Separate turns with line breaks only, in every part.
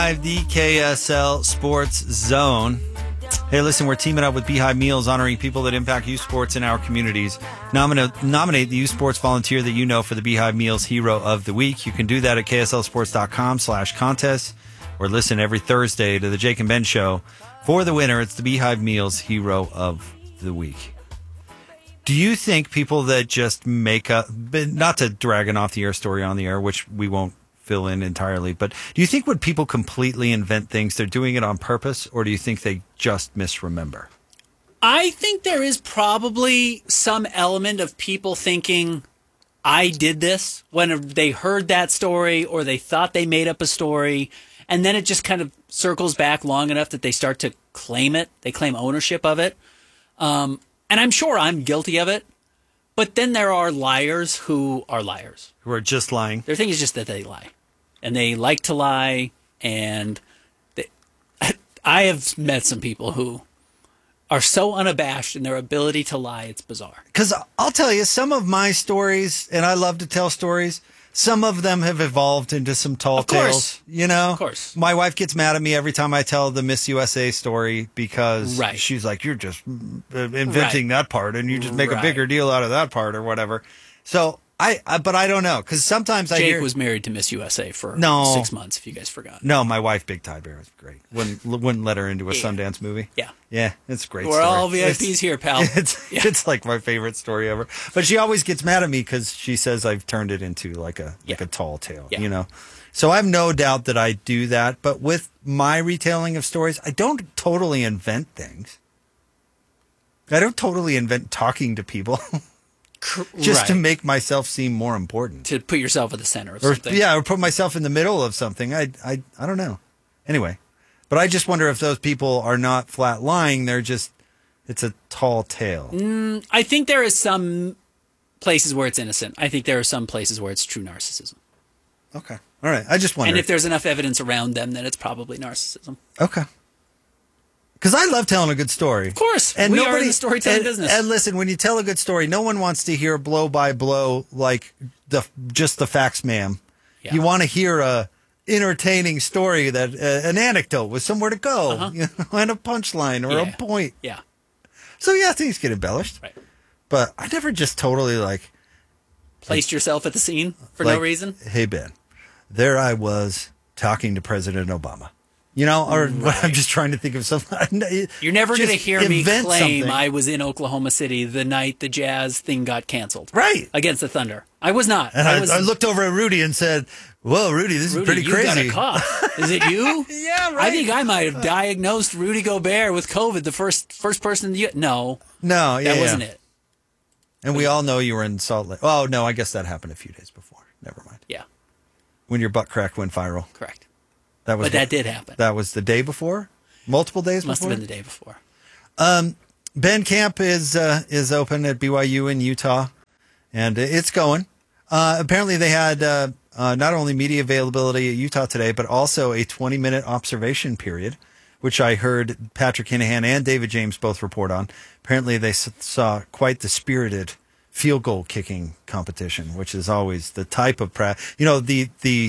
101.5, the KSL Sports Zone. Hey, listen, we're teaming up with Beehive Meals, honoring people that impact youth sports in our communities. Nominate the youth sports volunteer that you know for the Beehive Meals Hero of the Week. You can do that at kslsports.com/contest or listen every Thursday to the Jake and Ben Show. For the winner, it's the Beehive Meals Hero of the Week. Do you think people that just make up, not to drag an off-the-air story on the air, which we won't fill in entirely, but do you think when people completely invent things, they're doing it on purpose, or do you think they just misremember?
I think there is probably some element of people thinking, I did this, when they heard that story or they thought they made up a story, and then it just kind of circles back long enough that they start to claim it. They claim ownership of it. And I'm sure I'm guilty of it. But then there are liars who are liars.
Who are just lying.
Their thing is just that they lie. And they like to lie. And I have met some people who are so unabashed in their ability to lie, it's bizarre.
Because I'll tell you, some of my stories, and I love to tell stories, some of them have evolved into some tall tales. You know?
Of course.
My wife gets mad at me every time I tell the Miss USA story because she's like, you're just inventing that part and you just make a bigger deal out of that part or whatever. So, but I don't know, because sometimes
Jake was married to Miss USA for 6 months, if you guys forgot.
No, my wife, Big Tie Bear, is great. Wouldn't let her into a Sundance movie. Yeah, it's a great.
We're all VIPs here, pal.
It's like my favorite story ever. But she always gets mad at me because she says I've turned it into like a tall tale, you know. So I have no doubt that I do that. But with my retelling of stories, I don't totally invent things. I don't totally invent talking to people. Just to make myself seem more important.
To put yourself at the center of something.
Yeah, or put myself in the middle of something. I don't know. Anyway, but I just wonder if those people are not flat lying. They're just, it's a tall tale.
I think there is some places where it's innocent. I think there are some places where it's true narcissism.
Okay. All right. I just wonder.
And if there's enough evidence around them, then it's probably narcissism.
Okay. Because I love telling a good story.
Of course. And we are in the storytelling business.
And listen, when you tell a good story, no one wants to hear blow by blow, like just the facts, ma'am. Yeah. You want to hear a entertaining story, that an anecdote with somewhere to go, you know, and a punchline or a point.
Yeah.
So, things get embellished.
Right.
But I never just totally
placed yourself at the scene for no reason.
Hey, Ben, there I was talking to President Obama. You know, or I'm just trying to think of something.
You're never going to hear me claim
something.
I was in Oklahoma City the night the Jazz thing got canceled.
Right.
Against the Thunder. I was not.
And I looked over at Rudy and said, whoa, Rudy, this is pretty crazy.
You got a cough. Is it you?
Yeah, right.
I think I might have diagnosed Rudy Gobert with COVID, the first person. No, that wasn't it.
And we all know you were in Salt Lake. Oh, no, I guess that happened a few days before. Never mind.
Yeah.
When your butt crack went viral.
Correct.
But
that did happen.
That was the day before? Multiple days
Must
before?
Must have been the day before.
Ben Camp is open at BYU in Utah, and it's going. Apparently they had not only media availability at Utah today, but also a 20-minute observation period, which I heard Patrick Hinahan and David James both report on. Apparently they saw quite the spirited field goal kicking competition, which is always the type of practice. You know, the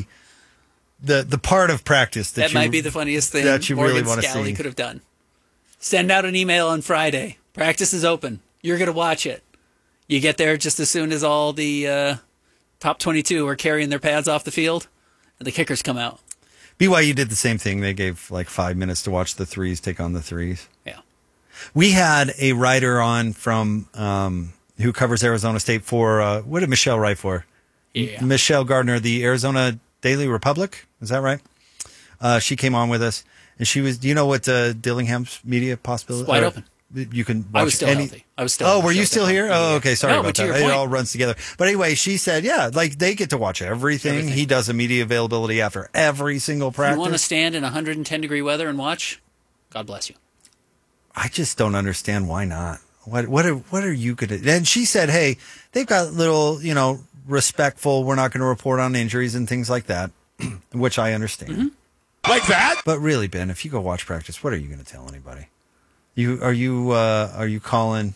part of practice that
might be the funniest thing
that you
Morgan
really want to
Scally
see.
Could have done. Send out an email on Friday. Practice is open. You're going to watch it. You get there just as soon as all the top 22 are carrying their pads off the field, and the kickers come out.
BYU did the same thing. They gave 5 minutes to watch the threes take on the threes.
Yeah.
We had a writer on from who covers Arizona State for what did Michelle write for?
Yeah.
Michelle Gardner, the Arizona Daily Republic. Is that right? She came on with us, and she was. Do you know what Dillingham's media possibility?
It's wide open.
You can. Watch
I was still healthy. I was still.
Oh, were you still here? Oh, okay. Sorry about
but to
that.
your
It
point.
all runs together. But anyway, she said, they get to watch everything. He does a media availability after every single practice.
You want to stand in 110-degree weather and watch? God bless you.
I just don't understand why not. What are you going to? And she said, hey, they've got little, respectful. We're not going to report on injuries and things like that, which I understand.
Mm-hmm. Like that?
But really, Ben, if you go watch practice, what are you going to tell anybody? Are you calling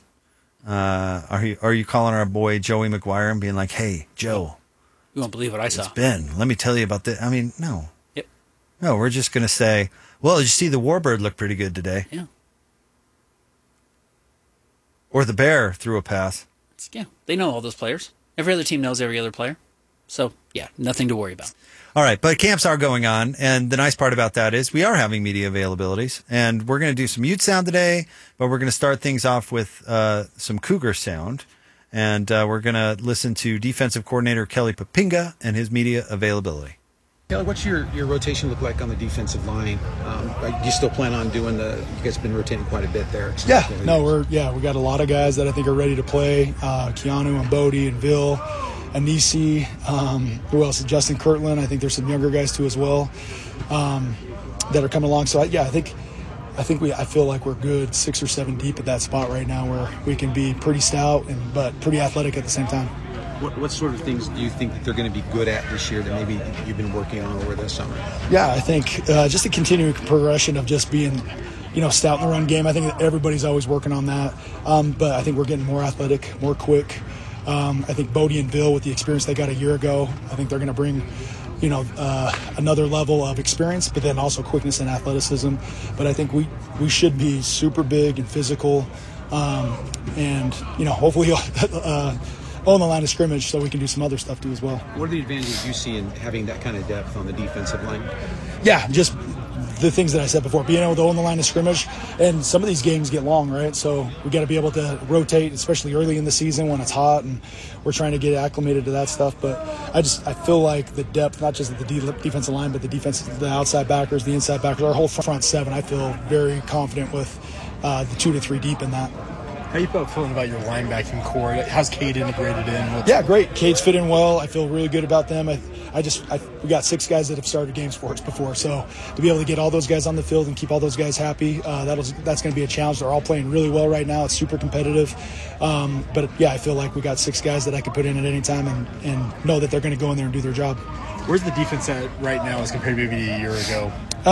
our boy Joey McGuire and being like, hey, Joe,
you won't believe what I saw.
it's Ben. Let me tell you about this. I mean, no.
Yep.
No, we're just going to say, well, did you see the Warbird look pretty good today?
Yeah.
Or the Bear threw a pass.
Yeah, they know all those players. Every other team knows every other player. So, yeah, nothing to worry about.
All right, but camps are going on, and the nice part about that is we are having media availabilities, and we're going to do some Ute sound today, but we're going to start things off with some Cougar sound, and we're going to listen to defensive coordinator Kelly Papinga and his media availability.
Kelly, what's your rotation look like on the defensive line? Do you still plan on doing you guys have been rotating quite a bit there.
Yeah, no, we got a lot of guys that I think are ready to play. Keanu and Bodie and Vil, Anisi, who else? Justin Kirtland. I think there's some younger guys too as well that are coming along. So I feel like we're good 6 or 7 deep at that spot right now, where we can be pretty stout but pretty athletic at the same time.
What sort of things do you think that they're going to be good at this year that maybe you've been working on over the summer?
Yeah, I think just a continuing progression of just being, stout in the run game. I think that everybody's always working on that. But I think we're getting more athletic, more quick. I think Bodie and Vil, with the experience they got a year ago, I think they're going to bring, another level of experience, but then also quickness and athleticism. But I think we should be super big and physical, and hopefully on the line of scrimmage, so we can do some other stuff too as well.
What are the advantages you see in having that kind of depth on the defensive line?
Yeah, just the things that I said before, being able to own the line of scrimmage. And some of these games get long, right? So we got to be able to rotate, especially early in the season when it's hot and we're trying to get acclimated to that stuff. But I feel like the depth, not just at the defensive line, but the outside backers, the inside backers, our whole front seven, I feel very confident with the 2 to 3 deep in that.
How you feeling about your linebacking core? How's Cade integrated in?
Yeah, great. Cade's fit in well. I feel really good about them. We got 6 guys that have started games for us before, so to be able to get all those guys on the field and keep all those guys happy, that's going to be a challenge. They're all playing really well right now. It's super competitive, but yeah, I feel like we got 6 guys that I can put in at any time and know that they're going to go in there and do their job.
Where's the defense at right now as compared to maybe a year ago?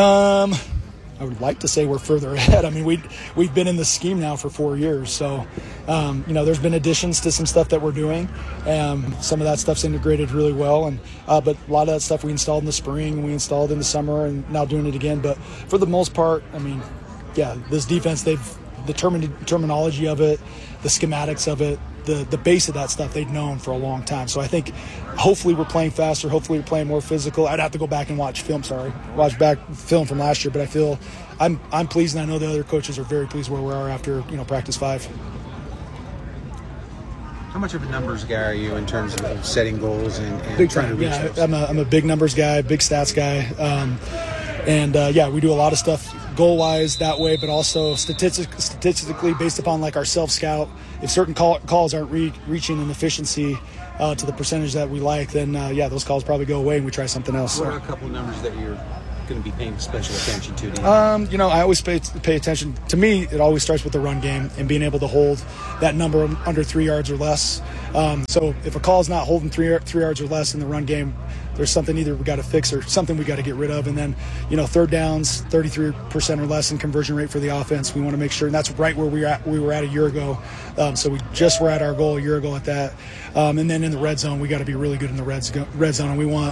I would like to say we're further ahead. I mean, we've been in the scheme now for 4 years, so there's been additions to some stuff that we're doing. Some of that stuff's integrated really well, and but a lot of that stuff we installed in the spring, we installed in the summer, and now doing it again. But for the most part, I mean, yeah, this defense, the terminology of it, the schematics of it, the base of that stuff they've known for a long time. So I think hopefully we're playing faster, hopefully we're playing more physical. I'd have to go back and watch film from last year, but I feel I'm pleased, and I know the other coaches are very pleased where we are after practice 5.
How much of a numbers guy are you in terms of setting goals and
big
trying to reach those?
I'm a big numbers guy, big stats guy. We do a lot of stuff goal-wise that way, but also statistically based upon like our self-scout. If certain calls aren't reaching an efficiency to the percentage that we like, then those calls probably go away and we try something else.
What are a couple of numbers that you're going to be paying special attention to?
I always pay attention. To me, it always starts with the run game and being able to hold that number under 3 yards or less. So if a call's not holding 3 yards or less in the run game, there's something either we got to fix or something we got to get rid of. And then, third downs, 33% or less in conversion rate for the offense. We want to make sure, and that's right where we were at a year ago. So we just were at our goal a year ago at that. And then in the red zone, we got to be really good in the red zone, and we want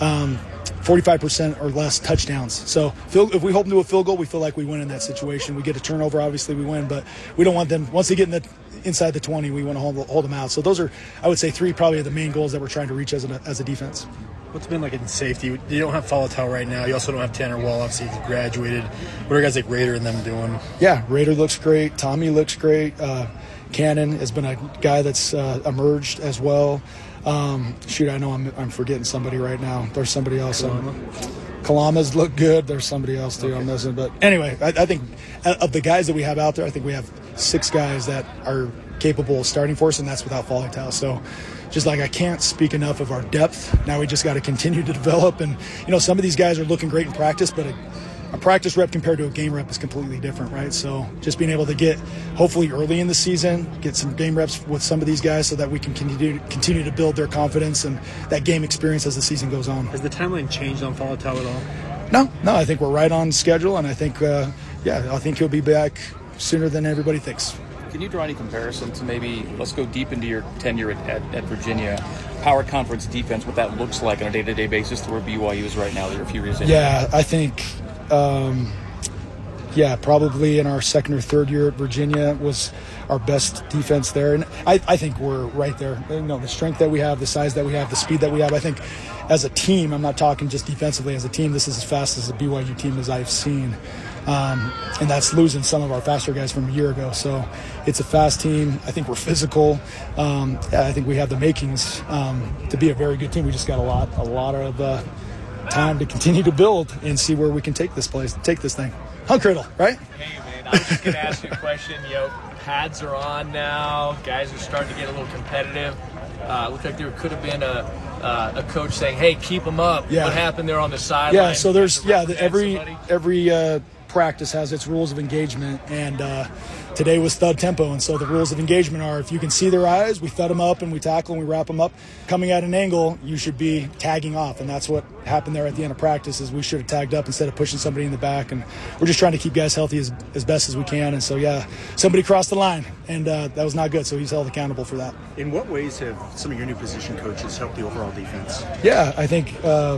45% or less touchdowns. So if we hold them to a field goal, we feel like we win in that situation. We get a turnover, obviously we win, but we don't want them, once they get inside the 20, we want to hold them out. So those are, I would say, 3 probably the main goals that we're trying to reach as a defense.
What's been like in safety? You don't have Falatau right now. You also don't have Tanner Wall. Obviously, he's graduated. What are guys like Raider and them doing?
Yeah, Raider looks great. Tommy looks great. Cannon has been a guy that's emerged as well. I know I'm forgetting somebody right now. There's somebody else. Kalama's look good. There's somebody else too. Okay. I'm missing. But anyway, I think of the guys that we have out there, I think we have 6 guys that are capable of starting for us, and that's without Falatau. So just like I can't speak enough of our depth. Now we just got to continue to develop. And, some of these guys are looking great in practice, but a practice rep compared to a game rep is completely different, right? So just being able to get, hopefully early in the season, get some game reps with some of these guys so that we can continue to build their confidence and that game experience as the season goes on.
Has the timeline changed on Falatau at all?
No, I think we're right on schedule, and I think, I think he'll be back sooner than everybody thinks.
Can you draw any comparison to maybe, let's go deep into your tenure at Virginia, power conference defense, what that looks like on a day-to-day basis to where BYU is right now. There are a few years in.
Yeah, I think, probably in our second or third year at Virginia was our best defense there. And I think we're right there. You know, the strength that we have, the size that we have, the speed that we have. I think as a team, I'm not talking just defensively, as a team, this is as fast as a BYU team as I've seen. And that's losing some of our faster guys from a year ago. So it's a fast team. I think we're physical. I think we have the makings to be a very good team. We just got a lot of time to continue to build and see where we can take this thing. Hunk Riddle, right?
Hey, man, I was just going to ask you a question. Pads are on now. Guys are starting to get a little competitive. Looked like there could have been a coach saying, "Hey, keep them up."
Yeah.
What happened there on the sideline?
Yeah, so there's every practice has its rules of engagement, and today was thud tempo, and so the rules of engagement are if you can see their eyes, we thud them up and we tackle and we wrap them up. Coming at an angle, you should be tagging off, and that's what happened there at the end of practice. Is we should have tagged up instead of pushing somebody in the back, and we're just trying to keep guys healthy as best as we can. And so somebody crossed the line, and that was not good, so he's held accountable for that.
In what ways have some of your new position coaches helped the overall defense?
Yeah, I think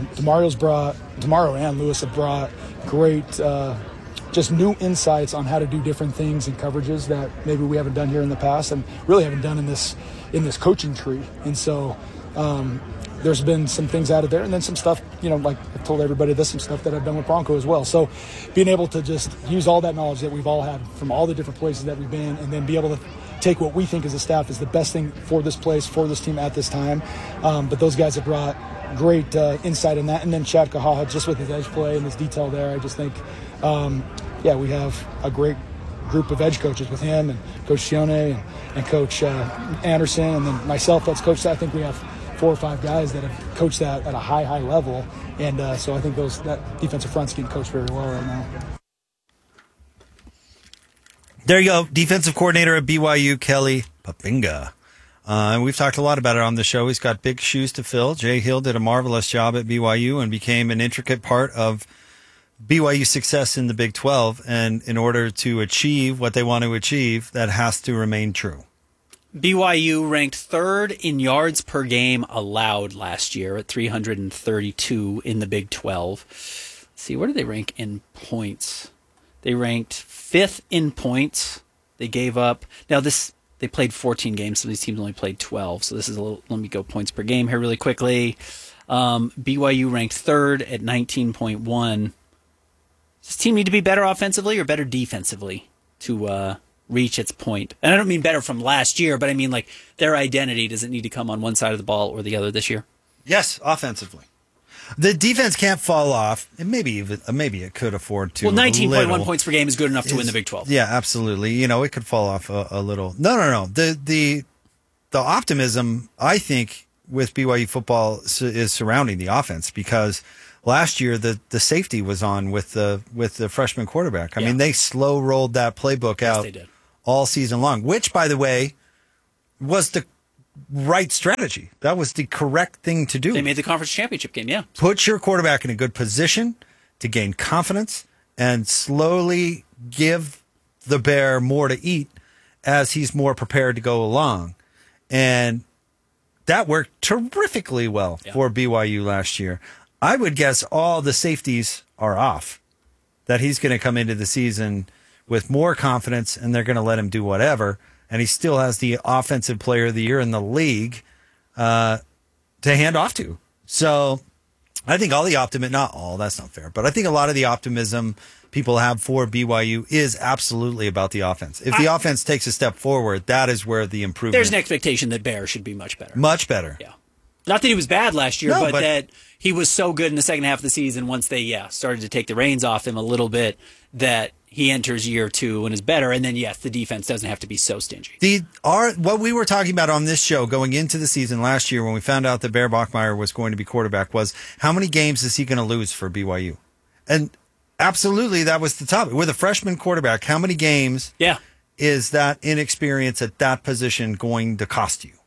Tomorrow and Lewis have brought great just new insights on how to do different things and coverages that maybe we haven't done here in the past and really haven't done in this coaching tree. And so there's been some things out of there, and then some stuff, like I've told everybody this, some stuff that I've done with Bronco as well. So being able to just use all that knowledge that we've all had from all the different places that we've been, and then be able to take what we think as a staff is the best thing for this place, for this team at this time. But those guys have brought great insight in that. And then Chad Kahaha, just with his edge play and his detail there, I just think, we have a great group of edge coaches with him and Coach Sione and Coach Anderson, and then myself that's coached that. I think we have 4 or 5 guys that have coached that at a high level. And so I think that defensive front's getting coached very well right now.
There you go. Defensive coordinator at BYU, Kelly Poppinga. And we've talked a lot about it on the show. He's got big shoes to fill. Jay Hill did a marvelous job at BYU and became an intricate part of BYU's success in the Big 12. And in order to achieve what they want to achieve, that has to remain true.
BYU ranked 3rd in yards per game allowed last year at 332 in the Big 12. Let's see, where did they rank in points? They ranked 5th in points. They gave up. Now they played 14 games, so these teams only played 12. So this is let me go points per game here really quickly. BYU ranked 3rd at 19.1. Does this team need to be better offensively or better defensively to reach its point? And I don't mean better from last year, but I mean like their identity doesn't need to come on one side of the ball or the other this year.
Yes, offensively. The defense can't fall off, and maybe it could afford to.
Well, 19.1 points per game is good enough to win the Big 12.
Yeah, absolutely. It could fall off a little. No. The optimism, I think, with BYU football is surrounding the offense, because last year the safety was on with the freshman quarterback. I mean, they slow rolled that playbook out all season long, which, by the way, was the right strategy. That was the correct thing to do.
They made the conference championship game, yeah.
Put your quarterback in a good position to gain confidence and slowly give the bear more to eat as he's more prepared to go along. And that worked terrifically well for BYU last year. I would guess all the safeties are off, that he's going to come into the season with more confidence and they're going to let him do whatever. And he still has the offensive player of the year in the league to hand off to. So I think all the optimism, not all, that's not fair, but I think a lot of the optimism people have for BYU is absolutely about the offense. If the offense takes a step forward, that is where the improvement.
There's an expectation that Bear should be much better.
Much better.
Yeah. Not that he was bad last year, but that he was so good in the second half of the season once they started to take the reins off him a little bit, that he enters year 2 and is better. And then, yes, the defense doesn't have to be so stingy.
What we were talking about on this show going into the season last year when we found out that Bear Bachmeier was going to be quarterback was, how many games is he going to lose for BYU? And absolutely, that was the topic. With a freshman quarterback, how many games is that inexperience at that position going to cost you?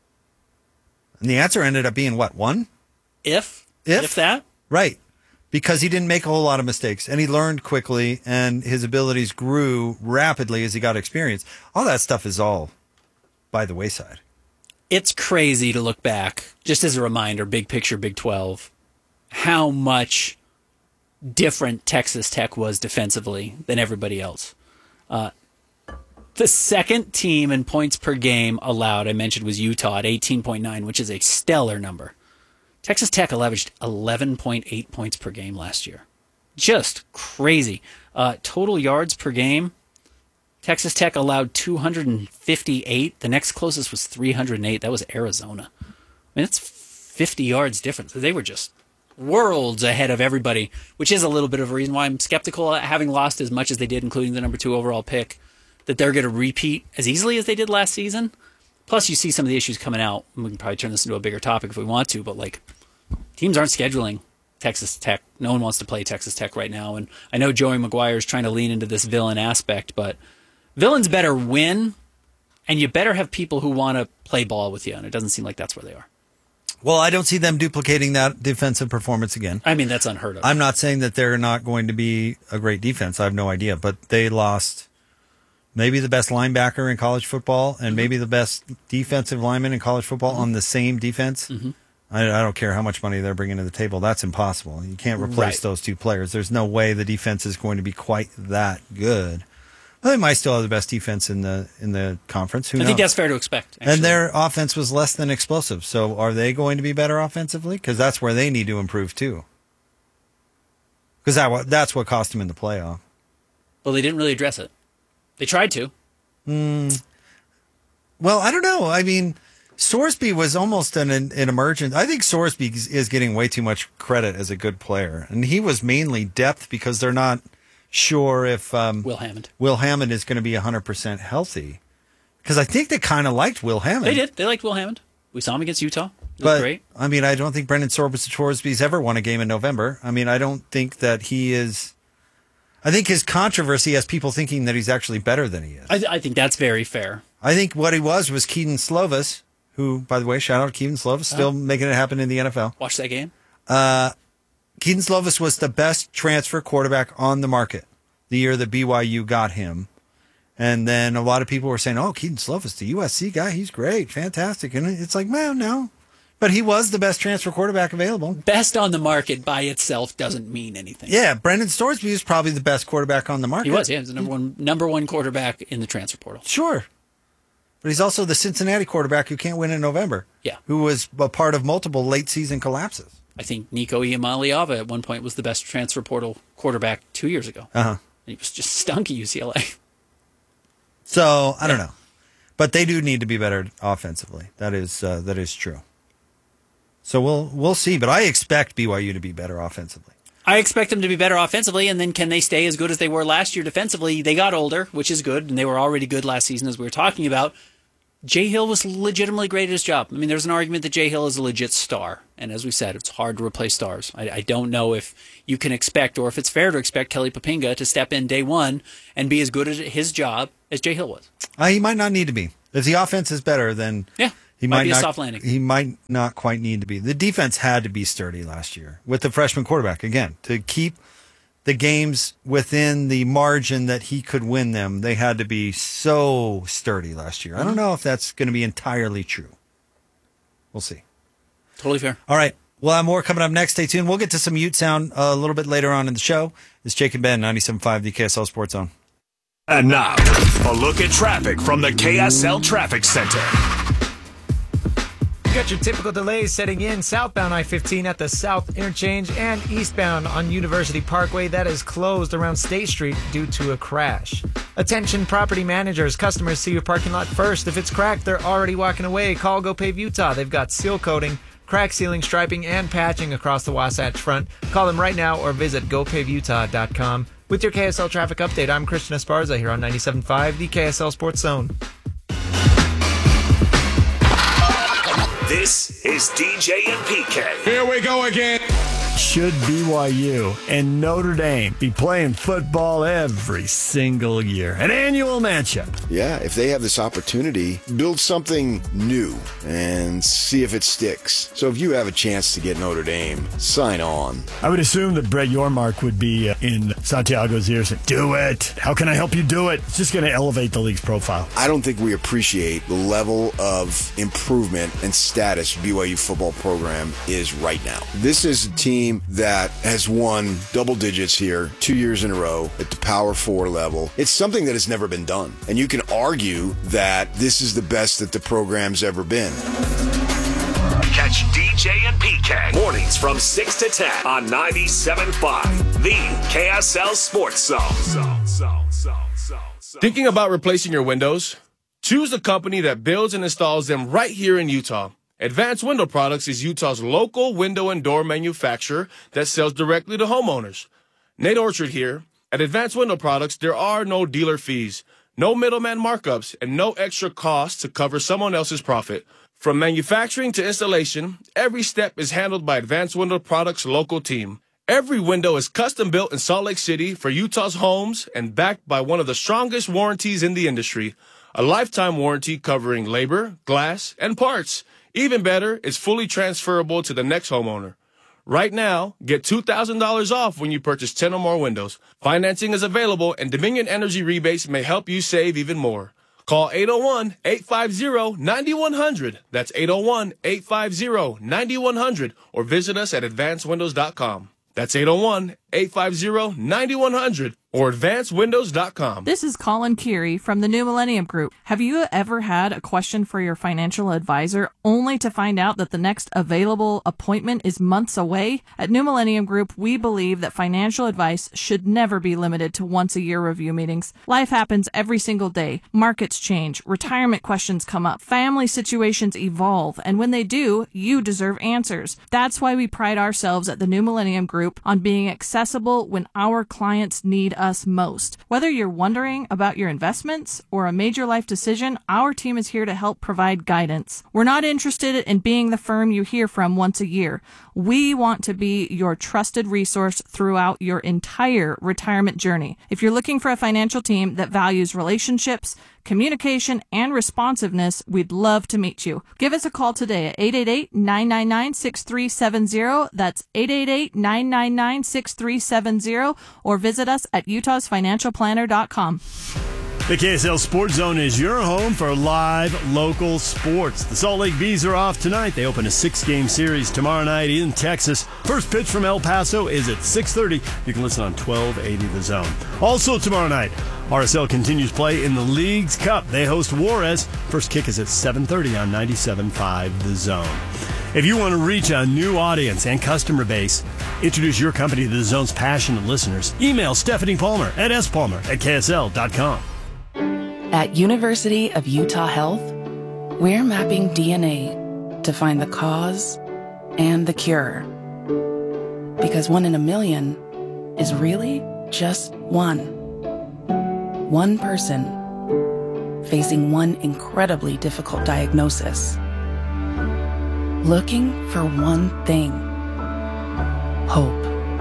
And the answer ended up being, what, 1?
If that?
Right. Because he didn't make a whole lot of mistakes, and he learned quickly, and his abilities grew rapidly as he got experience. All that stuff is all by the wayside.
It's crazy to look back, just as a reminder, big picture, Big 12, how much different Texas Tech was defensively than everybody else. The second team in points per game allowed, I mentioned, was Utah at 18.9, which is a stellar number. Texas Tech averaged 11.8 points per game last year. Just crazy. Total yards per game, Texas Tech allowed 258. The next closest was 308. That was Arizona. I mean, it's 50 yards difference. They were just worlds ahead of everybody, which is a little bit of a reason why I'm skeptical, having lost as much as they did, including the number 2 overall pick, that they're going to repeat as easily as they did last season. Plus, you see some of the issues coming out. We can probably turn this into a bigger topic if we want to, but like, teams aren't scheduling Texas Tech. No one wants to play Texas Tech right now. And I know Joey McGuire is trying to lean into this villain aspect, but villains better win, and you better have people who want to play ball with you. And it doesn't seem like that's where they are.
Well, I don't see them duplicating that defensive performance again.
I mean, that's unheard of.
I'm not saying that they're not going to be a great defense. I have no idea. But they lost maybe the best linebacker in college football and maybe the best defensive lineman in college football on the same defense. I don't care how much money they're bringing to the table. That's impossible. You can't replace those two players. There's no way the defense is going to be quite that good. Well, they might still have the best defense in the conference. Who knows?
I think that's fair to expect. Actually.
And their offense was less than explosive. So are they going to be better offensively? Because that's where they need to improve too. Because that's what cost them in the playoff.
Well, they didn't really address it. They tried to.
Well, I don't know. I mean, Sorsby was almost an emergent. I think Sorsby is getting way too much credit as a good player. And he was mainly depth because they're not sure if Will Hammond is going to be 100% healthy. Because I think they kind of liked Will Hammond.
They did. They liked Will Hammond. We saw him against Utah. It was
But,
great.
I mean, I don't think Brendan Sorsby's ever won a game in November. I mean, I don't think that he is... I think his controversy has people thinking that he's actually better than he is.
I think that's very fair.
I think what he was Keaton Slovis, who, by the way, shout out to Keaton Slovis, still making it happen in the NFL.
Watch that game.
Keaton Slovis was the best transfer quarterback on the market the year that BYU got him. And then a lot of people were saying, oh, Keaton Slovis, the USC guy, he's great, fantastic. And it's like, man, no. But he was the best transfer quarterback available.
Best on the market by itself doesn't mean anything.
Yeah, Brendan Sorsby is probably the best quarterback on the market.
He was, yeah. He's the number one quarterback in the transfer portal.
Sure. But he's also the Cincinnati quarterback who can't win in November.
Yeah.
Who was a part of multiple late season collapses.
I think Nico Iamaleava at one point was the best transfer portal quarterback 2 years ago.
Uh-huh.
He was just stunk at UCLA.
So, I don't know. But they do need to be better offensively. That is true. So we'll see. But I expect BYU to be better offensively.
I expect them to be better offensively, and then can they stay as good as they were last year defensively? They got older, which is good, and they were already good last season, as we were talking about. Jay Hill was legitimately great at his job. I mean, there's an argument that Jay Hill is a legit star, and as we said, it's hard to replace stars. I don't know if you can expect, or if it's fair to expect Kelly Papinga to step in day one and be as good at his job as Jay Hill was.
He might not need to be. If the offense is better, then he might
be
not,
a soft landing.
He might not quite need to be. The defense had to be sturdy last year with the freshman quarterback, again, to keep the games within the margin that he could win them. They had to be so sturdy last year. I don't know if that's going to be entirely true. We'll see.
Totally fair.
All right. We'll have more coming up next. Stay tuned. We'll get to some Ute sound a little bit later on in the show. It's Jake and Ben, 97.5, the KSL Sports Zone.
And now, a look at traffic from the KSL Traffic Center.
You got your typical delays setting in southbound I-15 at the South Interchange and eastbound on University Parkway that is closed around State Street due to a crash. Attention property managers, customers see your parking lot first. If it's cracked, they're already walking away. Call GoPave Utah. They've got seal coating, crack sealing, striping, and patching across the Wasatch Front. Call them right now or visit GoPaveUtah.com. With your KSL traffic update, I'm Christian Esparza here on 97.5, the KSL Sports Zone.
This is DJ and PK.
Here we go again. Should BYU and Notre Dame be playing football every single year? An annual matchup.
Yeah, if they have this opportunity, build something new and see if it sticks. So if you have a chance to get Notre Dame, sign on.
I would assume that Brett Yormark would be in Santiago's ears saying, do it. How can I help you do it? It's just going to elevate the league's profile.
I don't think we appreciate the level of improvement and status BYU football program is right now. This is a team that has won double digits here 2 years in a row at the Power 4 level. It's something that has never been done. And you can argue that this is the best that the program's ever been.
Catch DJ and PK mornings from 6 to 10 on 97.5, the KSL Sports Zone.
Thinking about replacing your windows? Choose the company that builds and installs them right here in Utah. Advanced Window Products is Utah's local window and door manufacturer that sells directly to homeowners. Nate Orchard here. At Advanced Window Products, there are no dealer fees, no middleman markups, and no extra costs to cover someone else's profit. From manufacturing to installation, every step is handled by Advanced Window Products' local team. Every window is custom built in Salt Lake City for Utah's homes and backed by one of the strongest warranties in the industry. A lifetime warranty covering labor, glass, and parts. Even better, it's fully transferable to the next homeowner. Right now, get $2,000 off when you purchase 10 or more windows. Financing is available, and Dominion Energy rebates may help you save even more. Call 801-850-9100. That's 801-850-9100. Or visit us at advancedwindows.com. That's 801-850-9100 or advancedwindows.com.
This is Colin Keary from the New Millennium Group. Have you ever had a question for your financial advisor only to find out that the next available appointment is months away? At New Millennium Group, we believe that financial advice should never be limited to once-a-year review meetings. Life happens every single day. Markets change, retirement questions come up, family situations evolve, and when they do, you deserve answers. That's why we pride ourselves at the New Millennium Group on being accessible when our clients need us most. Whether you're wondering about your investments or a major life decision, our team is here to help provide guidance. We're not interested in being the firm you hear from once a year. We want to be your trusted resource throughout your entire retirement journey. If you're looking for a financial team that values relationships, communication, and responsiveness, we'd love to meet you. Give us a call today at 888-999-6370. That's 888-999-6370, or visit us at utahsfinancialplanner.com.
The KSL Sports Zone is your home for live local sports. The Salt Lake Bees are off tonight. They open a 6-game series tomorrow night in Texas. First pitch from El Paso is at 6:30. You can listen on 1280 The Zone. Also tomorrow night, RSL continues play in the League's Cup. They host Juarez. First kick is at 7:30 on 97.5 The Zone. If you want to reach a new audience and customer base, introduce your company to The Zone's passionate listeners, email Stephanie Palmer at spalmer@ksl.com.
At University of Utah Health, we're mapping DNA to find the cause and the cure. Because 1 in a million is really just one. One person facing one incredibly difficult diagnosis. Looking for one thing: hope.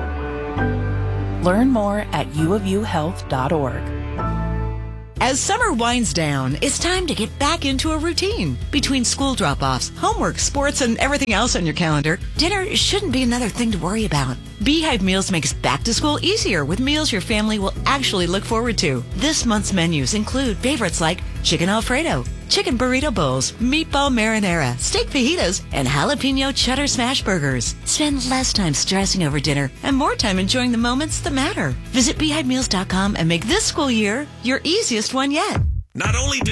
Learn more at uofuhealth.org.
As summer winds down, it's time to get back into a routine. Between school drop-offs, homework, sports, and everything else on your calendar, dinner shouldn't be another thing to worry about. Beehive Meals makes back to school easier with meals your family will actually look forward to. This month's menus include favorites like chicken Alfredo, chicken burrito bowls, meatball marinara, steak fajitas, and jalapeno cheddar smash burgers. Spend less time stressing over dinner and more time enjoying the moments that matter. Visit beehivemeals.com and make this school year your easiest one yet.
Not only do